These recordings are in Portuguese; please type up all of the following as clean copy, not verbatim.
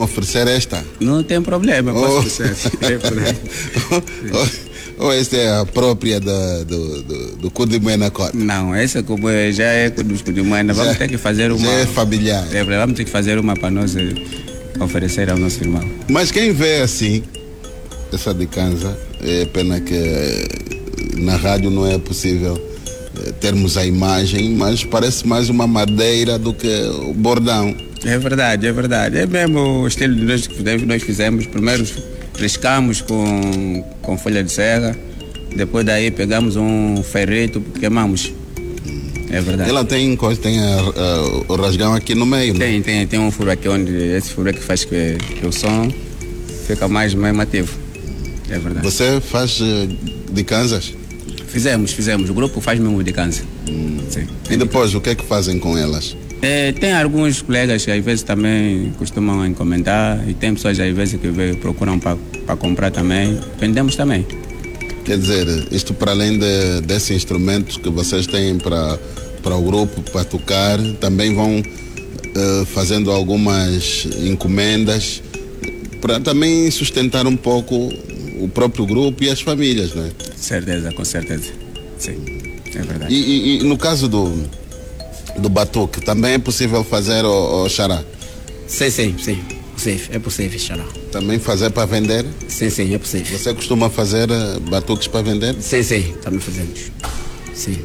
oferecer esta? Não tem problema, posso oferecer. Ou esta é a própria do Cudimoena Cota? Não, essa já é dos Cudimoena. Vamos ter que fazer uma. Já é familiar. Vamos ter que fazer uma para nós oferecer ao nosso irmão. Mas quem vê assim, essa de Kanza, é pena que na rádio não é possível termos a imagem, mas parece mais uma madeira do que o bordão. É verdade, é verdade. É mesmo o estilo que nós fizemos. Primeiro riscamos com folha de serra, depois daí pegamos um ferrito, queimamos. É verdade. Ela tem o rasgão aqui no meio, né? Tem um furo aqui onde esse furo é que faz que o som fica mais ativo. É verdade. Você faz de Kansas? Fizemos. O grupo faz mesmo de Kansas. Sim. E depois, o que é que fazem com elas? Tem alguns colegas que às vezes também costumam encomendar e tem pessoas às vezes que procuram para comprar também. Vendemos também. Quer dizer, isto para além desses instrumentos que vocês têm para o grupo, para tocar, também vão fazendo algumas encomendas para também sustentar um pouco o próprio grupo e as famílias, não é? Com certeza. Sim, é verdade. E no caso do batuque, também é possível fazer o xará? Sim. É possível, xará. Também fazer para vender? Sim, é possível. Você costuma fazer batuques para vender? Sim, também fazemos. Sim.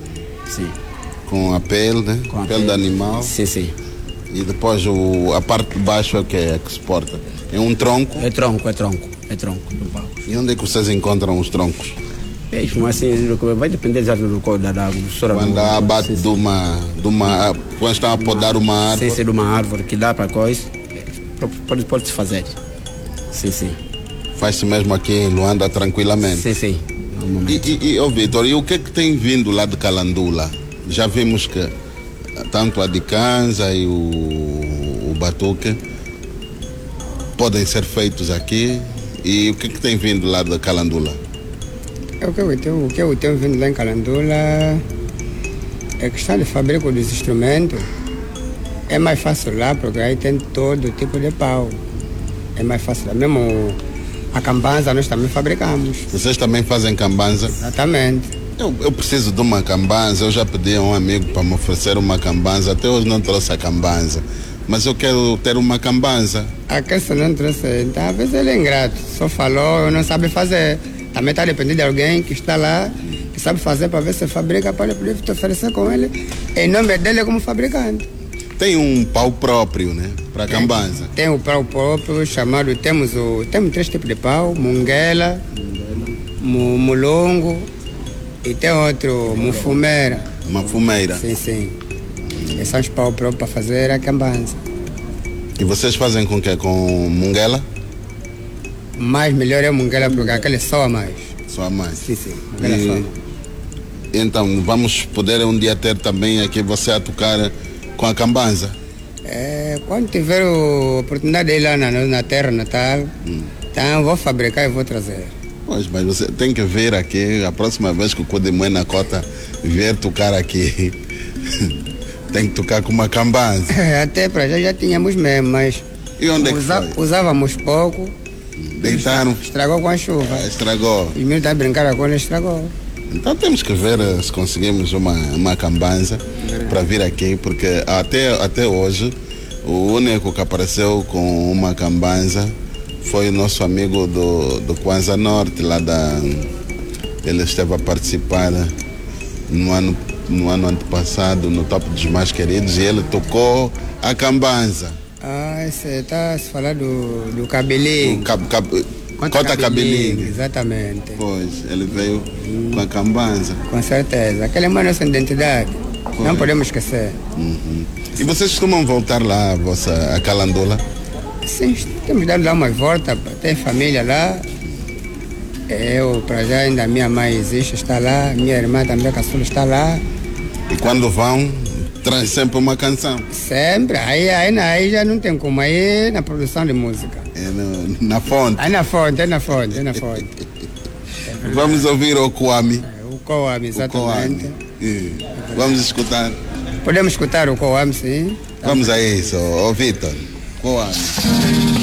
Com a pele, né? Com a pele do animal? Sim. E depois a parte de baixo é o que é que se porta? É um tronco? É tronco do pau. E onde é que vocês encontram os troncos? Mesmo assim, vai depender da grossura. Quando abate de uma. Quando estão a podar uma árvore? Sim, de uma árvore que dá para coisa, pode-se fazer. Sim. Faz-se mesmo aqui em Luanda tranquilamente? Sim. E Vitor, e o que é que tem vindo lá de Calandula? Já vimos que tanto a de Kanza e o batuque podem ser feitos aqui. E o que é que tem vindo lá de Calandula? O que eu tenho vindo lá em Calandula é a questão de fabrico dos instrumentos. É mais fácil lá, porque aí tem todo tipo de pau. É mais fácil lá. Mesmo a cambanza nós também fabricamos. Vocês também fazem cambanza? Exatamente. Eu preciso de uma cambanza. Eu já pedi a um amigo para me oferecer uma cambanza. Até hoje não trouxe a cambanza. Mas eu quero ter uma cambanza. A questão não trouxe, então às vezes ele é ingrato. Só falou, não sabe fazer. Também está dependendo de alguém que está lá, que sabe fazer para ver se fabrica, para poder te oferecer com ele, em nome dele como fabricante. Tem um pau próprio, né? Para cambanza. Tem o pau próprio, chamado, temos 3 tipos de pau, munguela, mulongo e tem outro, mufumeira. Mafumeira? Sim. Esses são os pau próprios para fazer a cambanza. E vocês fazem com o quê? Com munguela? Mais melhor é munguela, porque aquele soa mais. Soa mais? Sim, munguela soa. Então, vamos poder um dia ter também aqui você a tocar com a cambanza? Quando tiver a oportunidade de ir lá na terra natal, então vou fabricar e vou trazer. Pois, mas você tem que vir aqui, a próxima vez que o Cudimoena Cota vier tocar aqui, tem que tocar com uma cambanza. Até para já tínhamos mesmo, mas e onde é que foi? Usávamos pouco. Deitaram? Estragou com a chuva. Estragou. Os meninos estão a brincar com ele, estragou. Então temos que ver se conseguimos uma cambanza para vir aqui, porque até hoje o único que apareceu com uma cambanza foi o nosso amigo do Kwanza Norte, lá ele esteve a participar no ano antepassado no Top dos Mais Queridos e ele tocou a cambanza. Você está a falar do cabelinho. Cota Cabelinho. Exatamente. Pois, ele veio com a cambanza. Com certeza. Aquela é uma nossa identidade. Pois. Não podemos esquecer. E vocês costumam voltar lá a Calandula? Sim, temos dado lá uma volta, tem família lá. Eu, para já, ainda minha mãe existe, está lá. Minha irmã também, caçula, está lá. E quando vão, traz sempre uma canção? Sempre. Aí já não tem como. Aí na produção de música. Na fonte? Aí na fonte. Vamos ouvir o Coame. O Coame, exatamente. O Coame. Vamos escutar? Podemos escutar o Coame, sim. Vamos a isso, Vitor. Coame.